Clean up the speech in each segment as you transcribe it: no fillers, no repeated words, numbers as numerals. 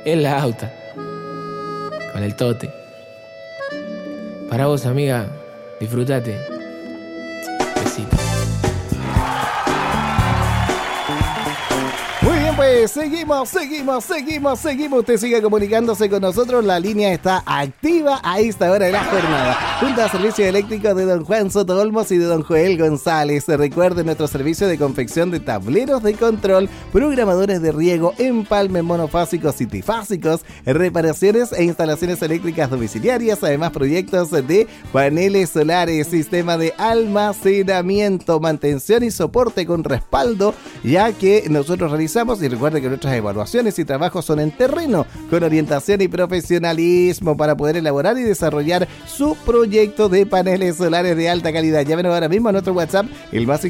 en la auta, con el tote. Para vos, amiga, disfrutate. Besito. Muy bien, pues seguimos. Usted sigue comunicándose con nosotros. La línea está activa a esta hora de la jornada. Junto a Servicio Eléctrico de don Juan Soto Olmos y de don Joel González. Recuerden nuestro servicio de confección de tableros de control, programadores de riego, empalmes monofásicos y trifásicos, reparaciones e instalaciones eléctricas domiciliarias, además proyectos de paneles solares, sistema de almacenamiento, mantención y soporte con respaldo, ya que nosotros realizamos, y recuerden que nuestras evaluaciones y trabajos son en terreno, con orientación y profesionalismo para poder elaborar y desarrollar su proyecto de paneles solares de alta calidad. Llámenos ahora mismo a nuestro WhatsApp, el más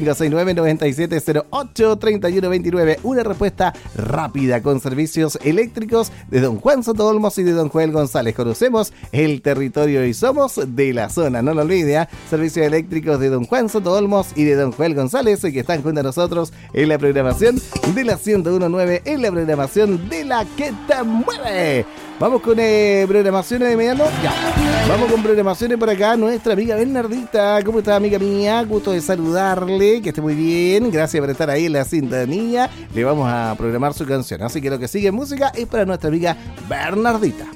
569-9708-3129. Una respuesta rápida con servicios eléctricos de don Juan Soto Olmos y de don Joel González. Conocemos el territorio y somos de la zona, no lo olvide, ¿eh? Servicios eléctricos de don Juan Soto Olmos y de don Joel González, que están junto a nosotros en la programación de la 101.9, en la programación de la que te mueve. Vamos con programaciones de mediano. Ya, vamos con programaciones por acá. Nuestra amiga Bernardita. ¿Cómo está, amiga mía? Gusto de saludarle, que esté muy bien. Gracias por estar ahí en la sintonía. Le vamos a programar su canción, así que lo que sigue en música es para nuestra amiga Bernardita.